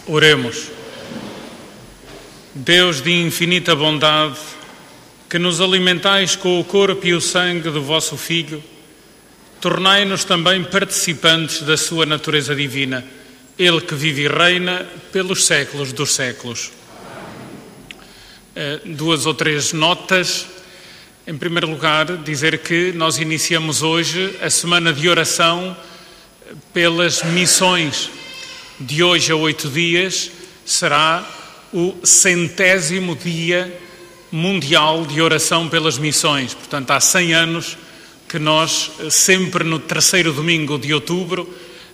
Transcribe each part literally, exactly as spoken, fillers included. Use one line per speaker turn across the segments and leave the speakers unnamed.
Oremos. Deus de infinita bondade, que nos alimentais com o corpo e o sangue do vosso Filho, tornai-nos também participantes da sua natureza divina, Ele que vive e reina pelos séculos dos séculos. Uh, duas ou três notas. Em primeiro lugar, dizer que nós iniciamos hoje a semana de oração pelas missões. De hoje a oito dias será o centésimo dia mundial de oração pelas missões. Portanto, há cem anos que nós, sempre no terceiro domingo de outubro,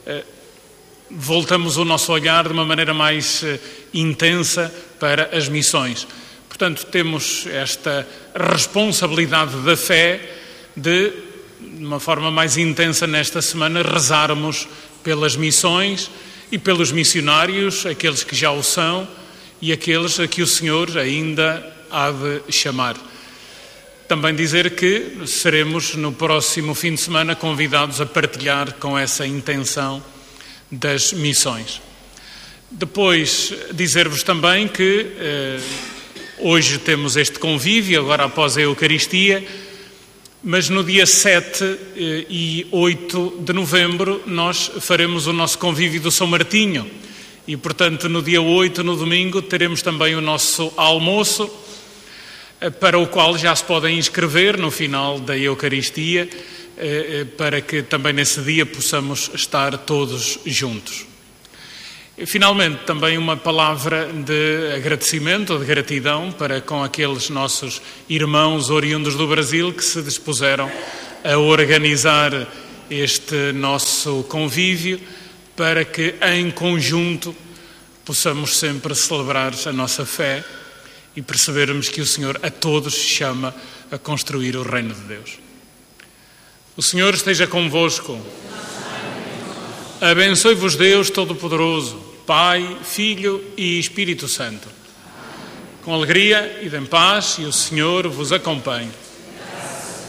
voltamos o nosso olhar de uma maneira mais intensa para as missões. Portanto, temos esta responsabilidade da fé de, de uma forma mais intensa nesta semana, rezarmos pelas missões e pelos missionários, aqueles que já o são e aqueles a que o Senhor ainda há de chamar. Também dizer que seremos no próximo fim de semana convidados a partilhar com essa intenção das missões. Depois, dizer-vos também que eh, hoje temos este convívio, agora após a Eucaristia, mas no dia sete e oito de novembro nós faremos o nosso convívio do São Martinho e, portanto, no dia oito, no domingo, teremos também o nosso almoço, para o qual já se podem inscrever no final da Eucaristia, para que também nesse dia possamos estar todos juntos. E, finalmente, também uma palavra de agradecimento, de gratidão para com aqueles nossos irmãos oriundos do Brasil que se dispuseram a organizar este nosso convívio para que, em conjunto, possamos sempre celebrar a nossa fé e percebermos que o Senhor a todos chama a construir o reino de Deus. O Senhor esteja convosco. Abençoe-vos Deus Todo-Poderoso, Pai, Filho e Espírito Santo. Com alegria e em paz, e o Senhor vos acompanhe.